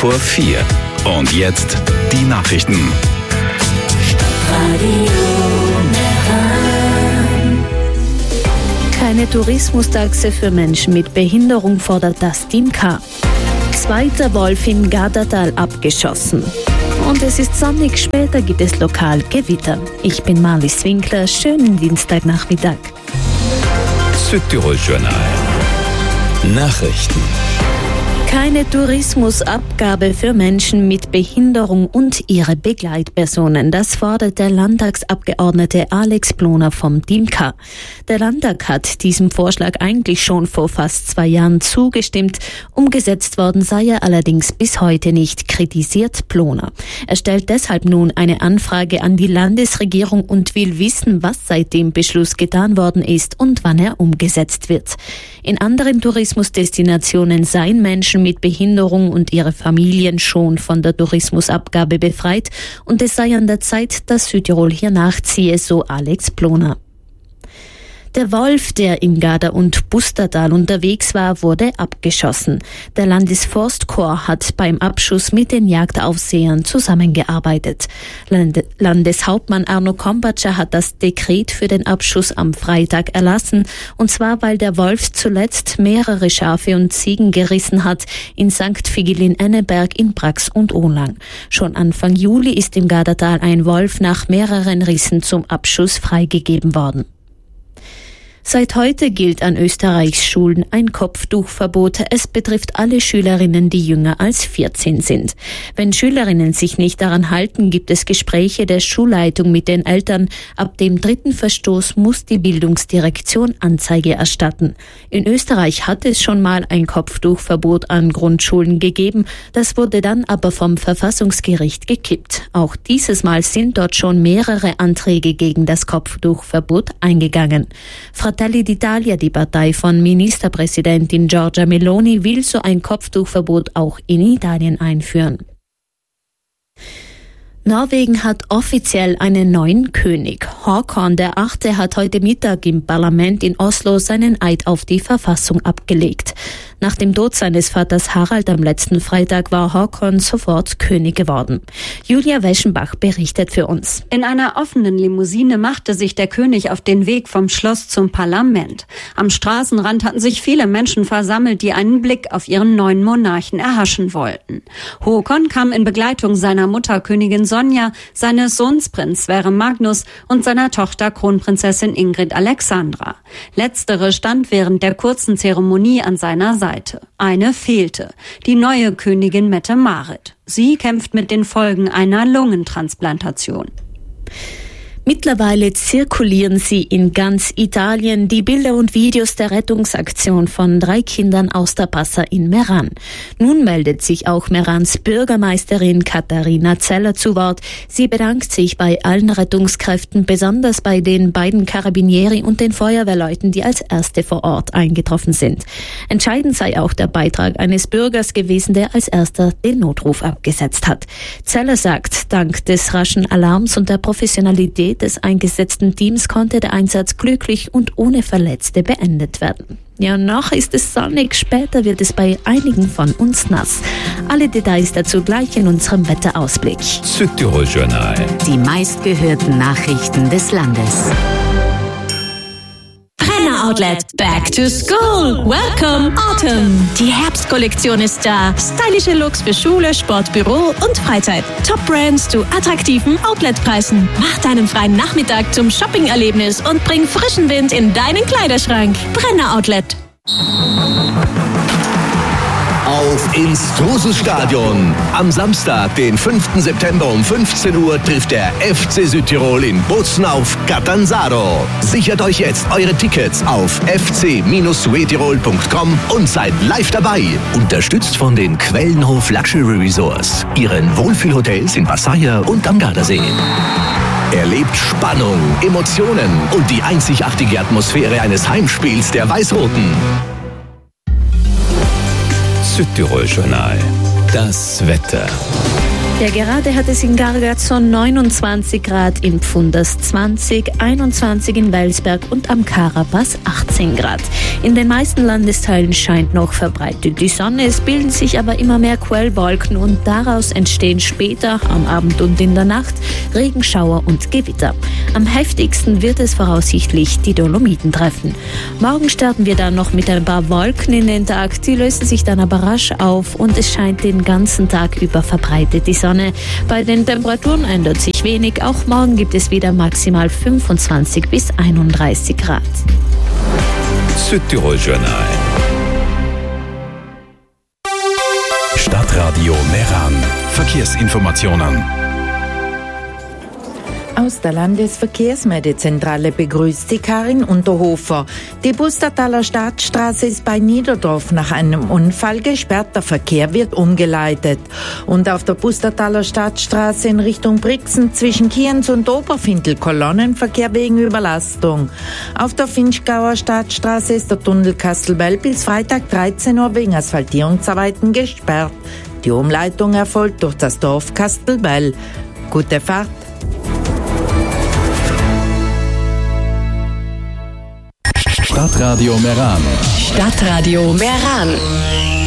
4:15. Und jetzt die Nachrichten. Keine Tourismustaxe für Menschen mit Behinderung fordert das DIMK. Zweiter Wolf im Gardatal abgeschossen. Und es ist sonnig, später gibt es lokal Gewitter. Ich bin Marlies Winkler, schönen Dienstagnachmittag. Südtirol Journal. Nachrichten. Keine Tourismusabgabe für Menschen mit Behinderung und ihre Begleitpersonen. Das fordert der Landtagsabgeordnete Alex Ploner vom DIMK. Der Landtag hat diesem Vorschlag eigentlich schon vor fast 2 Jahren zugestimmt. Umgesetzt worden sei er allerdings bis heute nicht, kritisiert Ploner. Er stellt deshalb nun eine Anfrage an die Landesregierung und will wissen, was seit dem Beschluss getan worden ist und wann er umgesetzt wird. In anderen Tourismusdestinationen seien Menschen mit Behinderung und ihre Familien schon von der Tourismusabgabe befreit und es sei an der Zeit, dass Südtirol hier nachziehe, so Alex Ploner. Der Wolf, der in Garda und Pustertal unterwegs war, wurde abgeschossen. Der Landesforstkorps hat beim Abschuss mit den Jagdaufsehern zusammengearbeitet. Landeshauptmann Arno Kombatscher hat das Dekret für den Abschuss am Freitag erlassen, und zwar weil der Wolf zuletzt mehrere Schafe und Ziegen gerissen hat in St. Vigelin-Enneberg, in Brax und Ohlang. Schon Anfang Juli ist im Gardatal ein Wolf nach mehreren Rissen zum Abschuss freigegeben worden. Seit heute gilt an Österreichs Schulen ein Kopftuchverbot. Es betrifft alle Schülerinnen, die jünger als 14 sind. Wenn Schülerinnen sich nicht daran halten, gibt es Gespräche der Schulleitung mit den Eltern. Ab dem 3. Verstoß muss die Bildungsdirektion Anzeige erstatten. In Österreich hat es schon mal ein Kopftuchverbot an Grundschulen gegeben. Das wurde dann aber vom Verfassungsgericht gekippt. Auch dieses Mal sind dort schon mehrere Anträge gegen das Kopftuchverbot eingegangen. Fratelli d'Italia, die Partei von Ministerpräsidentin Giorgia Meloni, will so ein Kopftuchverbot auch in Italien einführen. Norwegen hat offiziell einen neuen König. Håkon VIII. Hat heute Mittag im Parlament in Oslo seinen Eid auf die Verfassung abgelegt. Nach dem Tod seines Vaters Harald am letzten Freitag war Håkon sofort König geworden. Julia Weschenbach berichtet für uns. In einer offenen Limousine machte sich der König auf den Weg vom Schloss zum Parlament. Am Straßenrand hatten sich viele Menschen versammelt, die einen Blick auf ihren neuen Monarchen erhaschen wollten. Håkon kam in Begleitung seiner Mutter Königin Sonja, seines Sohns Prinz Sverre Magnus und seiner Tochter Kronprinzessin Ingrid Alexandra. Letztere stand während der kurzen Zeremonie an seiner Seite. Eine fehlte, die neue Königin Mette-Marit. Sie kämpft mit den Folgen einer Lungentransplantation. Mittlerweile zirkulieren sie in ganz Italien die Bilder und Videos der Rettungsaktion von 3 Kindern aus der Passa in Meran. Nun meldet sich auch Merans Bürgermeisterin Katharina Zeller zu Wort. Sie bedankt sich bei allen Rettungskräften, besonders bei den beiden Carabinieri und den Feuerwehrleuten, die als Erste vor Ort eingetroffen sind. Entscheidend sei auch der Beitrag eines Bürgers gewesen, der als Erster den Notruf abgesetzt hat. Zeller sagt, dank des raschen Alarms und der Professionalität des eingesetzten Teams konnte der Einsatz glücklich und ohne Verletzte beendet werden. Ja, noch ist es sonnig, später wird es bei einigen von uns nass. Alle Details dazu gleich in unserem Wetterausblick. Südtirol Journal. Die meistgehörten Nachrichten des Landes. Outlet. Back to school. Welcome Autumn. Die Herbstkollektion ist da. Stylische Looks für Schule, Sport, Büro und Freizeit. Top-Brands zu attraktiven Outletpreisen. Mach deinen freien Nachmittag zum Shopping-Erlebnis und bring frischen Wind in deinen Kleiderschrank. Brenner Outlet. Auf ins Truselstadion. Am Samstag, den 5. September um 15 Uhr trifft der FC Südtirol in Bozen auf Catanzaro. Sichert euch jetzt eure Tickets auf fc-suetirol.com und seid live dabei. Unterstützt von den Quellenhof Luxury Resorts, ihren Wohlfühlhotels in Passaia und am Gardasee. Erlebt Spannung, Emotionen und die einzigartige Atmosphäre eines Heimspiels der Weiß-Roten. Südtirol Journal. Das Wetter. Ja, gerade hat es in Gargarzon 29 Grad, in Pfunders 20, 21 in Welsberg und am Karapass 18 Grad. In den meisten Landesteilen scheint noch verbreitet die Sonne, es bilden sich aber immer mehr Quellwolken und daraus entstehen später, am Abend und in der Nacht, Regenschauer und Gewitter. Am heftigsten wird es voraussichtlich die Dolomiten treffen. Morgen starten wir dann noch mit ein paar Wolken in den Tag, die lösen sich dann aber rasch auf und es scheint den ganzen Tag über verbreitet die Sonne. Bei den Temperaturen ändert sich wenig. Auch morgen gibt es wieder maximal 25 bis 31 Grad. Südtirol Journal. Stadtradio Meran. Verkehrsinformationen. Aus der Landesverkehrsmeldezentrale begrüßt sie Karin Unterhofer. Die Pustertaler Stadtstraße ist bei Niederdorf nach einem Unfall gesperrt. Der Verkehr wird umgeleitet. Und auf der Pustertaler Stadtstraße in Richtung Brixen zwischen Kienz und Oberfindl Kolonnenverkehr wegen Überlastung. Auf der Finchgauer Stadtstraße ist der Tunnel Kastelbell bis Freitag 13 Uhr wegen Asphaltierungsarbeiten gesperrt. Die Umleitung erfolgt durch das Dorf Kastelbell. Gute Fahrt! Stadtradio Meran. Stadtradio Meran.